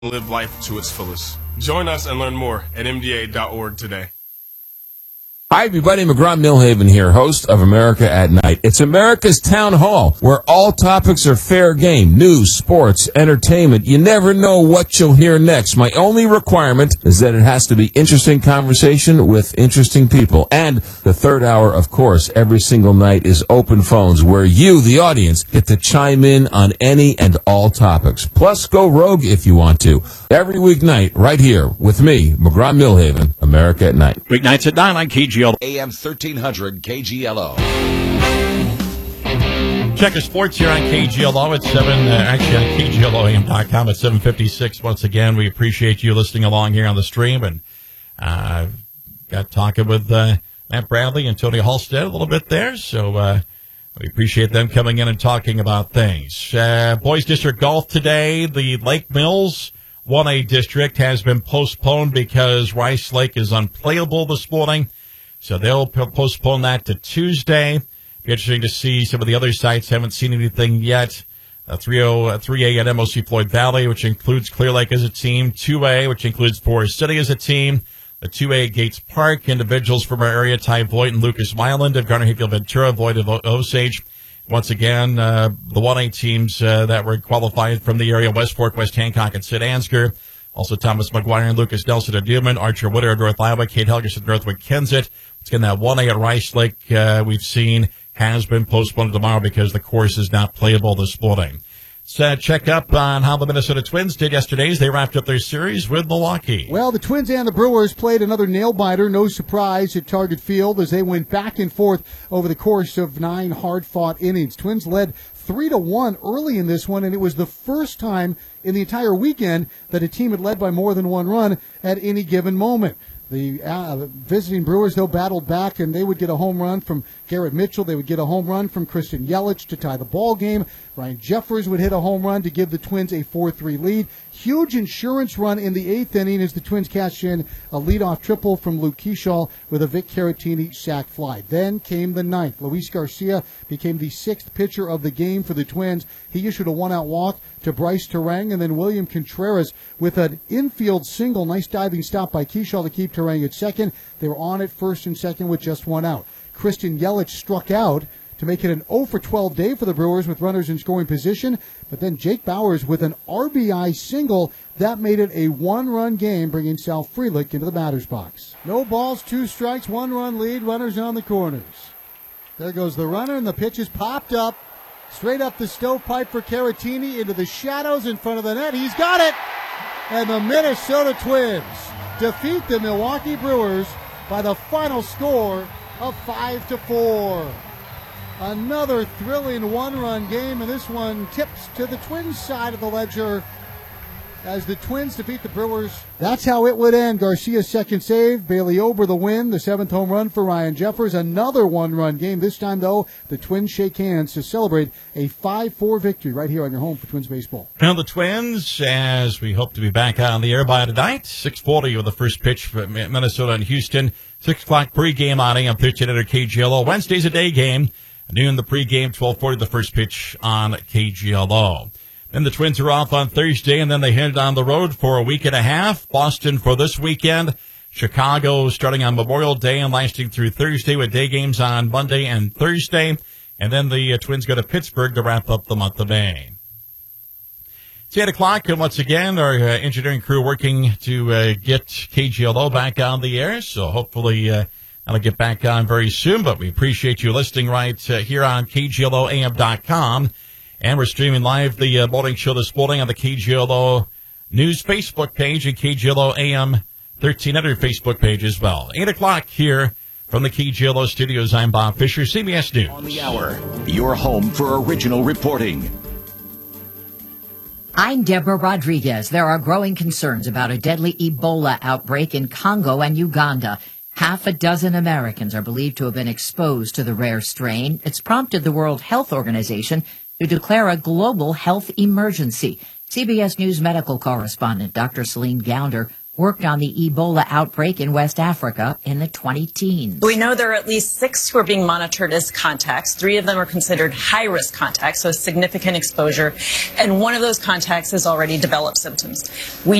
live life to its fullest. Join us and learn more at MDA.org today. Hi, everybody. McGraw-Milhaven here, host of America at Night. It's America's Town Hall, where all topics are fair game. News, sports, entertainment. You never know what you'll hear next. My only requirement is that it has to be interesting conversation with interesting people. And the third hour, of course, every single night is open phones, where you, the audience, get to chime in on any and all topics. Plus, go rogue if you want to. Every weeknight, right here with me, McGraw-Milhaven, America at Night. Weeknights at 9 on KGL. AM 1300 KGLO. Check the sports here on KGLO at 7, actually on KGLOAM.com at 7:56. Once again, we appreciate you listening along here on the stream, and got talking with Matt Bradley and Tony Halstead a little bit there, so we appreciate them coming in and talking about things. Boys District Golf today, the Lake Mills 1A District has been postponed because Rice Lake is unplayable this morning. So they'll postpone that to Tuesday. Be interesting to see some of the other sites. Haven't seen anything yet. 3A at MOC Floyd Valley, which includes Clear Lake as a team. 2A, which includes Forest City as a team. The 2A at Gates Park. Individuals from our area, Ty Voigt and Lucas Myland of Garner Hayfield Ventura, Voigt of Osage. Once again, the 1A teams that were qualified from the area, West Fork, West Hancock, and Sid Ansgar. Also Thomas McGuire and Lucas Nelson of Newman, Archer Witter of North Iowa, Kate Helgerson, Northwood, Kensett. It's again that 1A at Rice Lake we've seen has been postponed tomorrow because the course is not playable this morning. So check up on how the Minnesota Twins did yesterday as they wrapped up their series with Milwaukee. Well, the Twins and the Brewers played another nail-biter, no surprise, at Target Field as they went back and forth over the course of 9 hard-fought innings. Twins led 3-1 early in this one, and it was the first time in the entire weekend that a team had led by more than one run at any given moment. The visiting Brewers, though, battled back, and they would get a home run from Garrett Mitchell. They would get a home run from Christian Yelich to tie the ball game. Ryan Jeffers would hit a home run to give the Twins a 4-3 lead. Huge insurance run in the 8th inning as the Twins cashed in a leadoff triple from Luke Keeschall with a Vic Caratini sac fly. Then came the 9th. Luis Garcia became the 6th pitcher of the game for the Twins. He issued a one-out walk to Bryce Terang, and then William Contreras with an infield single. Nice diving stop by Keeschall to keep Terang at second. They were on at first and second with just one out. Christian Yelich struck out to make it an 0-for-12 day for the Brewers with runners in scoring position. But then Jake Bauers with an RBI single. That made it a one-run game, bringing Sal Frelick into the batter's box. No balls, 2 strikes, 1-run lead, runners on the corners. There goes the runner, and the pitch is popped up. Straight up the stovepipe for Caratini into the shadows in front of the net. He's got it! And the Minnesota Twins defeat the Milwaukee Brewers by the final score of 5-4. Another thrilling one-run game, and this one tips to the Twins' side of the ledger as the Twins defeat the Brewers. That's how it would end. Garcia's second save, Bailey Ober the win, the 7th home run for Ryan Jeffers. Another one-run game. This time, though, the Twins shake hands to celebrate a 5-4 victory right here on your home for Twins baseball. Now the Twins, as we hope to be back on the air by tonight, 6:40 with the first pitch for Minnesota and Houston. 6 o'clock pregame outing on 1300 KGLO. Wednesday's a day game. Noon the pregame, 12:40 the first pitch on KGLO. Then the Twins are off on Thursday, and then they head on the road for a week and a half. Boston for this weekend. Chicago starting on Memorial Day and lasting through Thursday with day games on Monday and Thursday. And then the Twins go to Pittsburgh to wrap up the month of May. It's 8 o'clock, and once again, our engineering crew working to get KGLO back on the air. So hopefully that'll get back on very soon. But we appreciate you listening right here on KGLOAM.com. And we're streaming live the morning show this morning on the KGLO News Facebook page and KGLO AM 1300 Facebook page as well. 8 o'clock here from the KGLO studios. I'm Bob Fisher, CBS News. On the hour, your home for original reporting. I'm Deborah Rodriguez. There are growing concerns about a deadly Ebola outbreak in Congo and Uganda. Half a dozen Americans are believed to have been exposed to the rare strain. It's prompted the World Health Organization to declare a global health emergency. CBS News medical correspondent Dr. Celine Gounder worked on the Ebola outbreak in West Africa in the 2010s. We know there are at least 6 who are being monitored as contacts. 3 of them are considered high-risk contacts, so significant exposure. And one of those contacts has already developed symptoms. We